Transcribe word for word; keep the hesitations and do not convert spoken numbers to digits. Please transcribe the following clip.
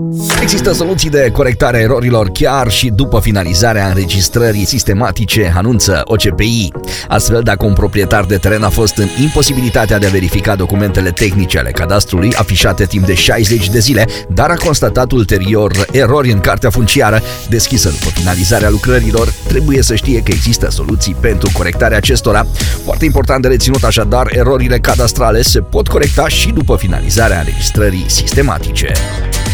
Există soluții de corectare a erorilor chiar și după finalizarea înregistrării sistematice, anunță O C P I. Astfel, dacă un proprietar de teren a fost în imposibilitatea de a verifica documentele tehnice ale cadastrului afișate timp de șaizeci de zile, dar a constatat ulterior erori în cartea funciară deschisă după finalizarea lucrărilor, trebuie să știe că există soluții pentru corectarea acestora. Foarte important de reținut așadar, erorile cadastrale se pot corecta și după finalizarea înregistrării sistematice.